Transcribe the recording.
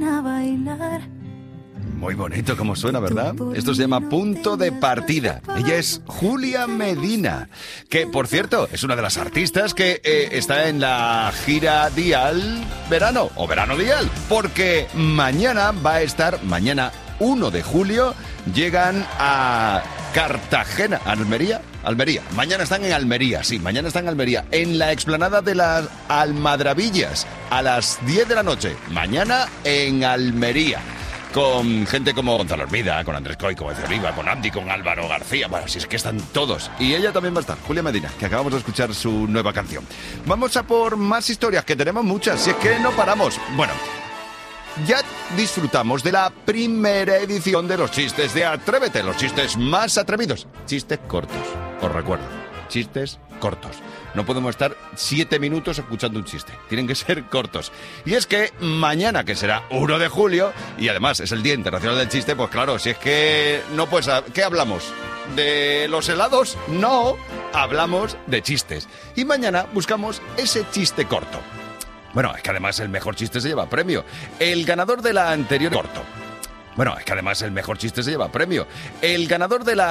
a bailar. Muy bonito como suena, ¿verdad? Esto se llama Punto de Partida. Ella es Julia Medina, que, por cierto, es una de las artistas que está en la gira Dial Verano, o Verano Dial, porque mañana 1 de julio, llegan a Cartagena, Almería. Mañana están en Almería, en la explanada de las Almadrabillas, a las 10 de la noche. Mañana en Almería. Con gente como Gonzalo Hermida, con Andrés Coy, con Eze Oliva, con Andy, con Álvaro García. Bueno, si es que están todos. Y ella también va a estar, Julia Medina, que acabamos de escuchar su nueva canción. Vamos a por más historias, que tenemos muchas, si es que no paramos. Bueno, ya disfrutamos de la primera edición de los chistes de Atrévete, los chistes más atrevidos. Chistes cortos, os recuerdo, chistes cortos. No podemos estar 7 minutos escuchando un chiste. Tienen que ser cortos. Y es que mañana, que será 1 de julio, y además es el Día Internacional del Chiste, pues claro, si es que no pues, ¿qué hablamos? ¿De los helados? No, hablamos de chistes. Y mañana buscamos ese chiste corto. Bueno, es que además el mejor chiste se lleva premio. El ganador de la anterior corto. Bueno, es que además el mejor chiste se lleva premio. El ganador de la